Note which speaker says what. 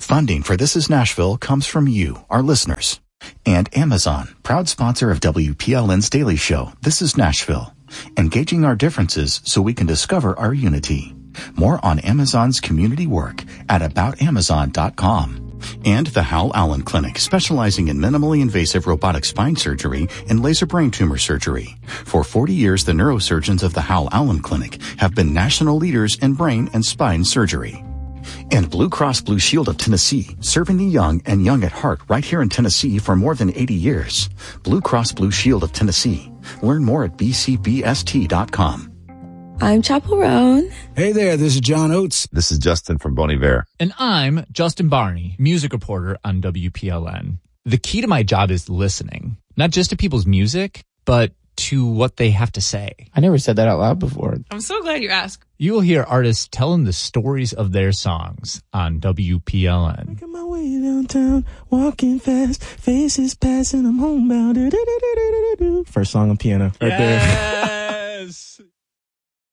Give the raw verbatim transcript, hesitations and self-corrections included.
Speaker 1: Funding for This Is Nashville comes from you, our listeners. And Amazon, proud sponsor of W P L N's Daily Show, This Is Nashville. Engaging our differences so we can discover our unity. More on Amazon's community work at about amazon dot com. And the Hal Allen Clinic, specializing in minimally invasive robotic spine surgery and laser brain tumor surgery. For forty years, the neurosurgeons of the Hal Allen Clinic have been national leaders in brain and spine surgery. And Blue Cross Blue Shield of Tennessee, serving the young and young at heart right here in Tennessee for more than eighty years. Blue Cross Blue Shield of Tennessee. Learn more at b c b s t dot com.
Speaker 2: I'm Chapel Roan.
Speaker 3: Hey there, this is John Oates.
Speaker 4: This is Justin from Bon Iver.
Speaker 5: And I'm Justin Barney, music reporter on W P L N. The key to my job is listening, not just to people's music, but to what they have to say.
Speaker 6: I never said that out loud before.
Speaker 7: I'm so glad you asked.
Speaker 5: You will hear artists telling the stories of their songs on W P L N.
Speaker 8: Making my way downtown, walking fast, faces passing, I'm homebound. First song on piano right
Speaker 7: yeah.
Speaker 8: there.